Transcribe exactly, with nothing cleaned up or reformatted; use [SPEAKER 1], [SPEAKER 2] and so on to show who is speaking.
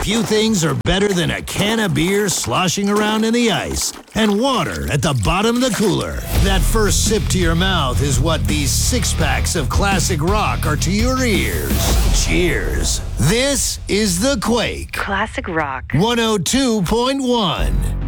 [SPEAKER 1] Few things are better than a can of beer sloshing around in the ice and water at the bottom of the cooler. That first sip to your mouth is what these six packs of classic rock are to your ears. Cheers. This is The Quake.
[SPEAKER 2] Classic rock.
[SPEAKER 1] one oh two point one.